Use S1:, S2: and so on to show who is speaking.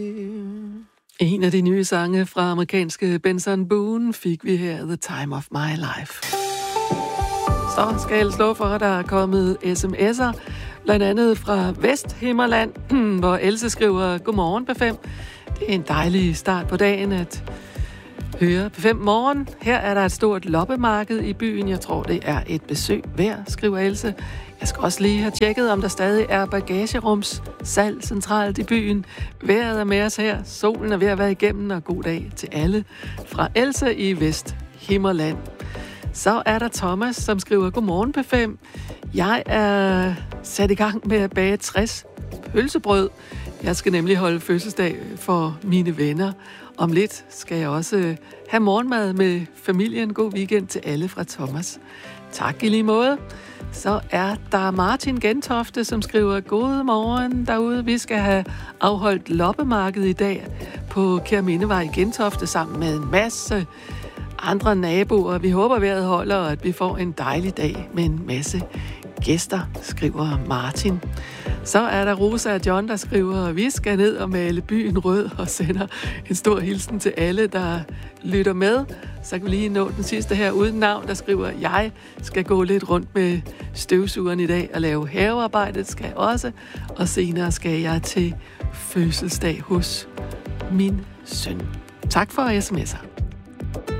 S1: En af de nye sange fra amerikanske Benson Boone fik vi her, The Time of My Life. Så skal jeg slå for, at der er kommet sms'er, blandt andet fra Vesthimmerland, hvor Else skriver, godmorgen P5. Det er en dejlig start på dagen at høre P5 morgen. Her er der et stort loppemarked i byen. Jeg tror, det er et besøg værd, skriver Else. Jeg skal også lige have tjekket, om der stadig er bagagerums salg centralt i byen. Vejret er med os her. Solen er ved at være igennem, og god dag til alle fra Else i Vesthimmerland. Så er der Thomas, som skriver, godmorgen P5. Jeg er sat i gang med at bage 60 pølsebrød. Jeg skal nemlig holde fødselsdag for mine venner. Om lidt skal jeg også have morgenmad med familien. God weekend til alle fra Thomas. Tak i lige måde. Så er der Martin Gentofte, som skriver, god morgen derude. Vi skal have afholdt loppemarked i dag på Kærmindevej i Gentofte sammen med en masse andre naboer. Vi håber, vejret holder, og at vi får en dejlig dag med en masse gæster, skriver Martin. Så er der Rosa og John, der skriver, vi skal ned og male byen rød, og sender en stor hilsen til alle, der lytter med. Så kan vi lige nå den sidste her uden navn, der skriver, jeg skal gå lidt rundt med støvsugeren i dag og lave havearbejdet, skal jeg også. Og senere skal jeg til fødselsdag hos min søn. Tak for sms'er.